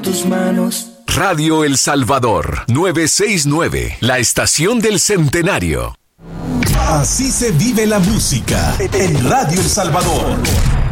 tus manos. Radio El Salvador, 969, la estación del centenario. Así se vive la música en Radio El Salvador.